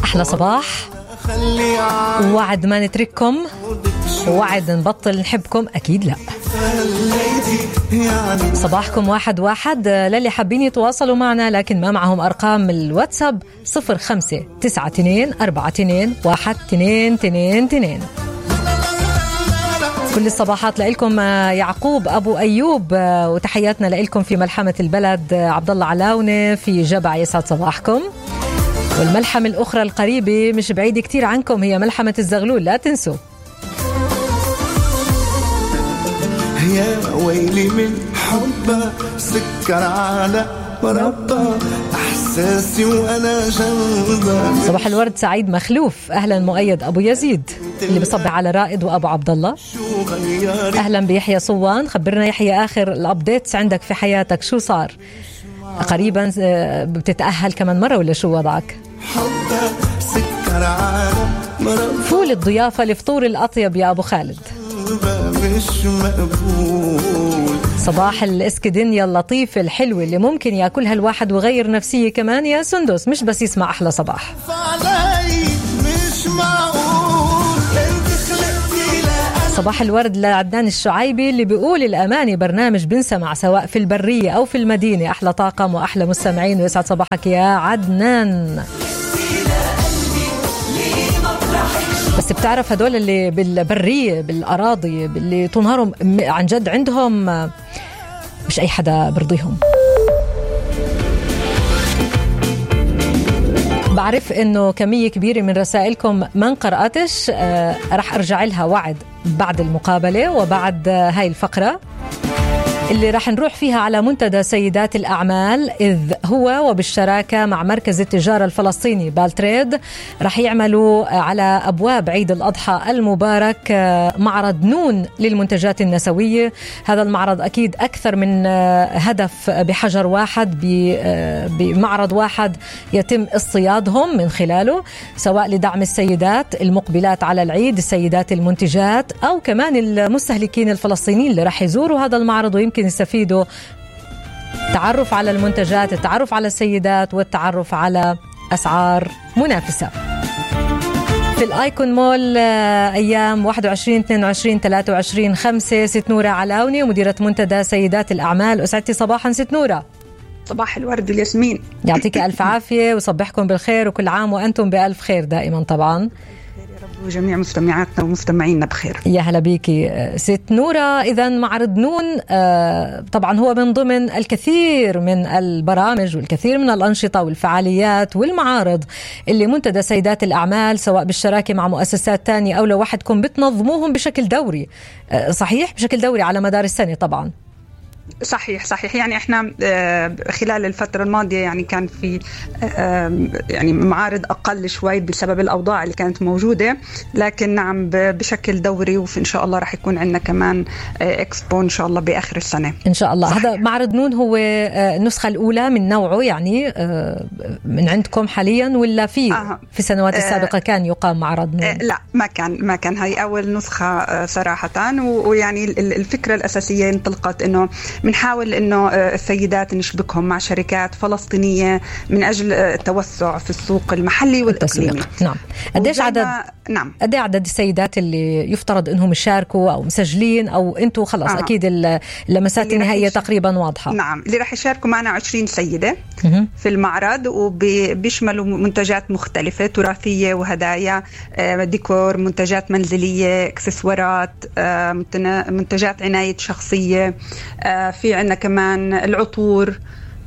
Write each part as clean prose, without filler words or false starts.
أحلى صباح، وعد ما نترككم، وعد نبطل نحبكم، أكيد لا. صباحكم واحد واحد للي حابين يتواصلوا معنا لكن ما معهم أرقام الواتساب 0592421222. كل الصباحات لكم يعقوب أبو أيوب، وتحياتنا لكم في ملحمة البلد عبد الله علاونة في جبع، يسعد صباحكم. والملحمة الأخرى القريبة مش بعيدة كتير عنكم هي ملحمة الزغلول، لا تنسوا. يا ويلي من حبه سكر على مربى احساسي وانا جنبه. صباح الورد سعيد مخلوف، اهلا مؤيد ابو يزيد اللي بصبح على رائد وابو عبد الله. اهلا بيحيى صوان، خبرنا يحيى اخر الابديتس عندك في حياتك، شو صار قريبا؟ بتتأهل كمان مرة ولا شو وضعك؟ فول الضيافة لفطور الأطيب يا أبو خالد. صباح الاسكدنيا اللطيفة الحلوة اللي ممكن يأكلها الواحد وغير نفسية كمان يا سندس، مش بس يسمع أحلى صباح. صباح الورد لعدنان الشعيبي اللي بيقول الأماني برنامج بنسمع سواء في البرية أو في المدينة، أحلى طاقم وأحلى مستمعين، ويسعد صباحك يا عدنان. بس بتعرف هدول اللي بالبرية بالأراضي اللي تنهارهم عن جد عندهم مش أي حدا برضيهم. بعرف إنه كمية كبيرة من رسائلكم ما انقرأتش، رح أرجع لها وعد بعد المقابلة وبعد هاي الفقرة اللي راح نروح فيها على منتدى سيدات الأعمال، إذ هو وبالشراكة مع مركز التجارة الفلسطيني بالتريد راح يعملوا على أبواب عيد الأضحى المبارك معرض نون للمنتجات النسوية. هذا المعرض أكيد أكثر من هدف بحجر واحد، بمعرض واحد يتم اصطيادهم من خلاله، سواء لدعم السيدات المقبلات على العيد، السيدات المنتجات، أو كمان المستهلكين الفلسطينيين اللي راح يزوروا هذا المعرض ويمكن يستفيدوا تعرف على المنتجات، التعرف على السيدات، والتعرف على أسعار منافسة. في الآيكون مول أيام 21 22 23 5. ست نورة علاوني ومديرة منتدى سيدات الأعمال، أسعدتي صباحا ست نورة. صباح الورد الياسمين، يعطيك ألف عافية وصبحكم بالخير، وكل عام وأنتم بألف خير دائما طبعا، وجميع مستمعاتنا ومستمعينا بخير. يا هلا بيكي ست نورة. إذا معرض نون طبعا هو من ضمن الكثير من البرامج والكثير من الأنشطة والفعاليات والمعارض اللي منتدى سيدات الأعمال سواء بالشراكة مع مؤسسات تانية أو لو وحدكم بتنظموهم بشكل دوري، صحيح؟ بشكل دوري على مدار السنة طبعا. صحيح، يعني احنا خلال الفترة الماضية يعني كان في يعني معارض أقل شوي بسبب الأوضاع اللي كانت موجودة، لكن نعم بشكل دوري، وإن شاء الله راح يكون عندنا كمان إكسبو إن شاء الله بآخر السنة إن شاء الله. صحيح. هذا معرض نون هو النسخة الأولى من نوعه يعني من عندكم حاليا، ولا في السنوات السابقة كان يقام معرض نون؟ لا ما كان هاي أول نسخة صراحة، ويعني الفكرة الأساسية انطلقت إنه بنحاول إنه السيدات نشبكهم مع شركات فلسطينية من أجل التوسع في السوق المحلي والإقليمي. نعم. قديش عدد السيدات اللي يفترض إنهم يشاركوا أو مسجلين، أو أنتوا خلاص أكيد اللمسات النهائية تقريبا واضحة؟ نعم، اللي راح يشاركوا معنا 20 سيدة في المعرض، وبيشملوا منتجات مختلفة تراثية وهدايا، ديكور، منتجات منزلية، اكسسوارات، منتجات عناية شخصية، في عنا كمان العطور،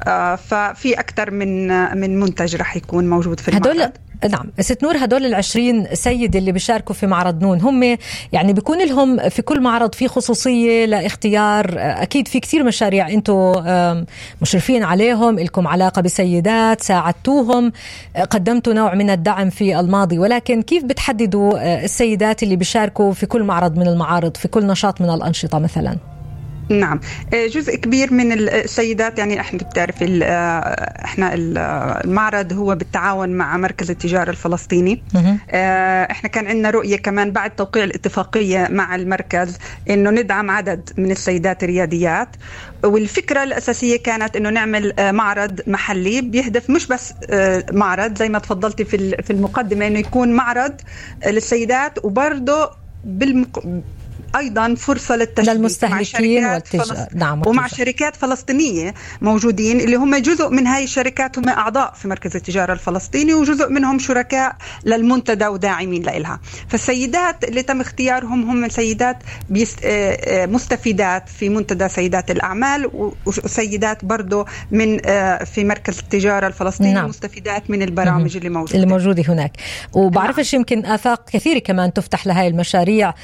ففي أكثر من منتج رح يكون موجود في المعرض. نعم ست نور، هدول 20 سيد اللي بيشاركوا في معرض نون هم يعني بيكون لهم في كل معرض في خصوصية لاختيار، أكيد في كتير مشاريع أنتوا مشرفين عليهم، لكم علاقة بسيدات، ساعدتوهم، قدمتوا نوع من الدعم في الماضي، ولكن كيف بتحددوا السيدات اللي بيشاركوا في كل معرض من المعارض، في كل نشاط من الأنشطة مثلا؟ نعم، جزء كبير من السيدات، يعني احنا بتعرف احنا المعرض هو بالتعاون مع مركز التجارة الفلسطيني. احنا كان عندنا رؤية كمان بعد توقيع الاتفاقية مع المركز انه ندعم عدد من السيدات الرياديات، والفكرة الأساسية كانت انه نعمل معرض محلي بيهدف مش بس معرض زي ما تفضلتي في المقدمة، انه يكون معرض للسيدات وبرضه أيضا فرصة للمستهلكين نعم، ومع شركات فلسطينية موجودين اللي هم جزء من هاي الشركات هم أعضاء في مركز التجارة الفلسطيني، وجزء منهم شركاء للمنتدى وداعمين لإلها. فالسيدات اللي تم اختيارهم هم سيدات مستفيدات في منتدى سيدات الأعمال، وسيدات برضو من في مركز التجارة الفلسطيني. نعم. مستفيدات من البرامج اللي موجودة هناك. وبعرفش يمكن آفاق كثيرة كمان تفتح لهاي المشاريع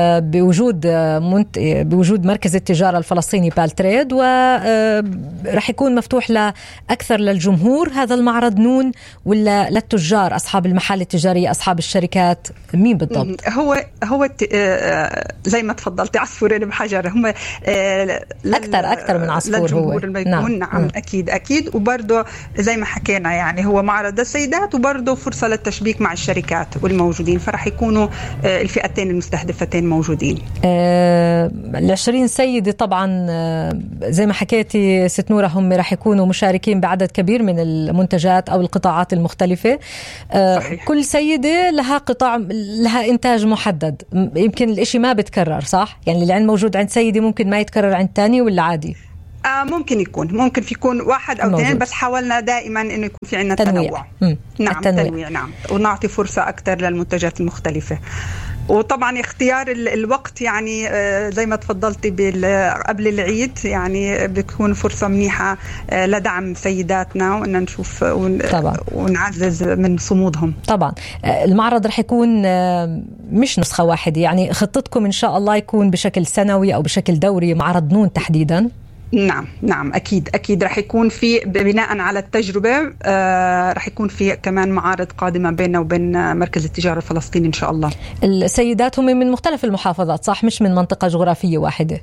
بوجود مركز التجارة الفلسطيني بالتريد، ورح يكون مفتوح لأكثر للجمهور هذا المعرض نون، ولا للتجار أصحاب المحال التجارية أصحاب الشركات؟ مين بالضبط؟ هو زي ما تفضلتي عصفورين بحجر، هم أكثر من عصفور هو. نعم. أكيد وبرضه زي ما حكينا يعني هو معرض السيدات وبرضه فرصة للتشبيك مع الشركات والموجودين، فرح يكونوا الفئتين المستهدفتين موجودين. 20 سيدة طبعا زي ما حكيتي ست نورة هم رح يكونوا مشاركين بعدد كبير من المنتجات أو القطاعات المختلفة. صحيح. كل سيدة لها قطاع، لها إنتاج محدد، يمكن الإشي ما بتكرر، صح؟ يعني اللي موجود عند سيدة ممكن ما يتكرر عند تاني، ولا عادي؟ ممكن يكون واحد أو اثنين، بس حاولنا دائما إنه يكون في عندنا تنوع. نعم، تنويع. نعم، ونعطي فرصة أكثر للمنتجات المختلفة. وطبعا اختيار الوقت يعني زي ما تفضلتي قبل العيد يعني بتكون فرصة منيحة لدعم سيداتنا وإن نشوف ونعزز من صمودهم. طبعا المعرض رح يكون مش نسخة واحدة، يعني خطتكم إن شاء الله يكون بشكل سنوي أو بشكل دوري معرض نون تحديدا؟ نعم أكيد رح يكون في بناء على التجربة، رح يكون في كمان معارض قادمة بيننا وبين مركز التجارة الفلسطيني إن شاء الله. السيدات هم من مختلف المحافظات، صح؟ مش من منطقة جغرافية واحدة؟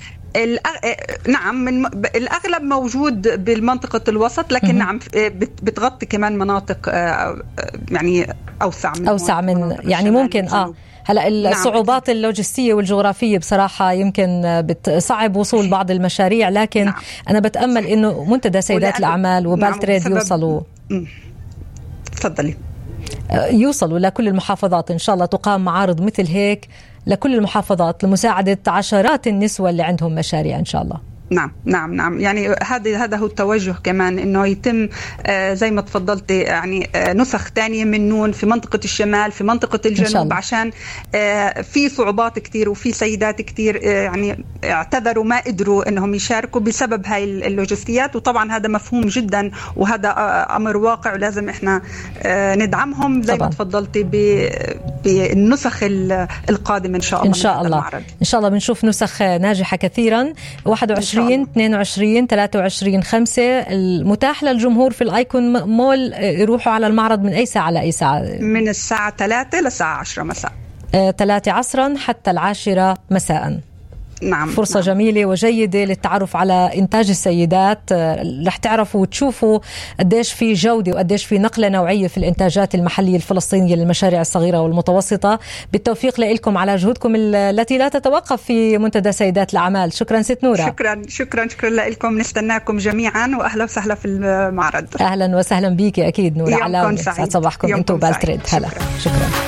نعم، الأغلب موجود بالمنطقة الوسط، لكن نعم بتغطي كمان مناطق يعني أوسع من يعني ممكن هلا الصعوبات اللوجستية والجغرافية بصراحة يمكن بتصعب وصول بعض المشاريع، لكن أنا بتأمل إنه منتدى سيدات الأعمال وبالتريد يوصلوا لكل المحافظات. إن شاء الله تقام معارض مثل هيك لكل المحافظات لمساعدة عشرات النسوة اللي عندهم مشاريع إن شاء الله. نعم، يعني هذا هو التوجه كمان، انه يتم زي ما تفضلتي يعني نسخ تانية من نون في منطقة الشمال، في منطقة الجنوب، عشان في صعوبات كتير وفي سيدات كتير يعني اعتذروا ما قدروا انهم يشاركوا بسبب هاي اللوجستيات، وطبعا هذا مفهوم جدا وهذا امر واقع ولازم احنا ندعمهم زي ما تفضلتي بالنسخ القادمة ان شاء الله. ان شاء الله بنشوف نسخ ناجحة كثيرا. 21 22 23 5 المتاح للجمهور في الآيكون مول. يروحوا على المعرض من أي ساعة لأي ساعة؟ من الساعة 3 للساعة 10 مساء. 3 عصرا حتى 10 مساء. نعم، فرصة جميلة وجيدة للتعرف على إنتاج السيدات. رح تعرفوا وتشوفوا قديش في جودة وقديش في نقلة نوعية في الإنتاجات المحلية الفلسطينية للمشاريع الصغيرة والمتوسطة. بالتوفيق لكم على جهودكم التي لا تتوقف في منتدى سيدات الأعمال. شكرا ست نورة. شكرا لكم، نستناكم جميعا وأهلا وسهلا في المعرض. أهلا وسهلا بيكي. أكيد نورة علاوي، صباحكم أنتم بالتريد. هلا شكرا.